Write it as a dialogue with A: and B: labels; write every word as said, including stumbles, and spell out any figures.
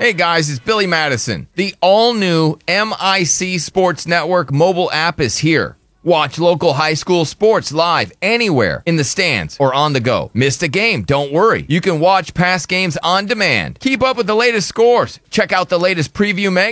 A: Hey guys, it's Billy Madison. The all-new M I C Sports Network mobile app is here. Watch local high school sports live anywhere in the stands or on the go. Missed a game? Don't worry. You can watch past games on demand. Keep up with the latest scores. Check out the latest preview mag